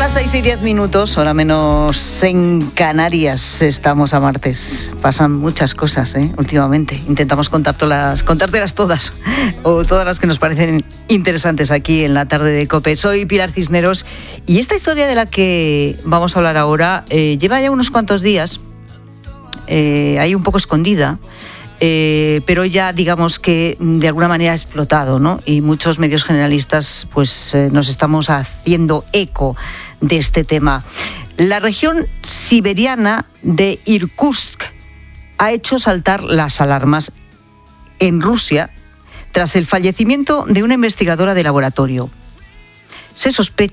las 6:10, hora menos en Canarias. Estamos a martes. Pasan muchas cosas, últimamente. Intentamos contártelas todas, o todas las que nos parecen interesantes aquí en la tarde de COPE. Soy Pilar Cisneros y esta historia de la que vamos a hablar ahora lleva ya unos cuantos días, ahí un poco escondida. Pero ya digamos que de alguna manera ha explotado, ¿no? Y muchos medios generalistas pues nos estamos haciendo eco de este tema. La región siberiana de Irkutsk ha hecho saltar las alarmas en Rusia tras el fallecimiento de una investigadora de laboratorio. Se sospecha